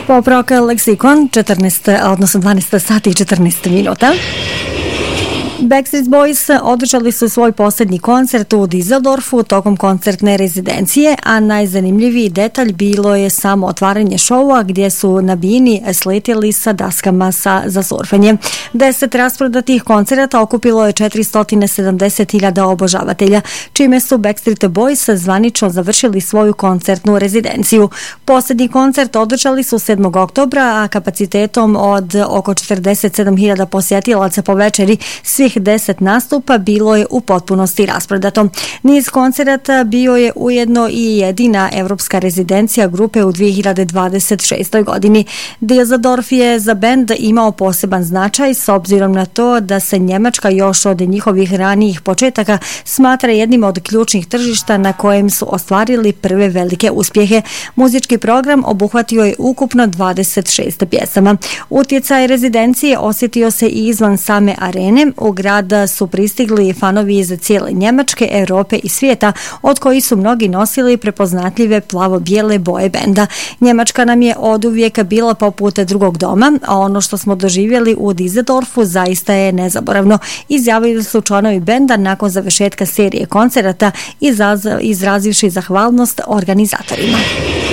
Popravka leksikon, 12 sati i 14 minuta. Backstreet Boys održali su svoj posljednji koncert u Düsseldorfu tokom koncertne rezidencije, a najzanimljiviji detalj bilo je samo otvaranje šova gdje su na bini sletjeli sa daskama za surfanje. 10 rasprodatih koncerata okupilo je 470.000 obožavatelja, čime su Backstreet Boys zvanično završili svoju koncertnu rezidenciju. Posljednji koncert održali su 7. oktobra, a kapacitetom od oko 47.000 posjetilaca po večeri. Svih 10 nastupa bilo je u potpunosti rasprodato. Niz koncerata bio je ujedno i jedina evropska rezidencija grupe u 2026. godini. Düsseldorf je za bend imao poseban značaj s obzirom na to da se Njemačka još od njihovih ranijih početaka smatra jednim od ključnih tržišta na kojem su ostvarili prve velike uspjehe. Muzički program obuhvatio je ukupno 26 pjesama. Utjecaj rezidencije osjetio se i izvan same arene. U grada su pristigli fanovi iz cijele Njemačke, Europe i svijeta, od kojih su mnogi nosili prepoznatljive plavo-bijele boje benda. Njemačka nam je oduvijek bila poput drugog doma, a ono što smo doživjeli u Düsseldorfu zaista je nezaboravno, izjavili su članovi benda nakon završetka serije koncerata, izrazivši zahvalnost organizatorima.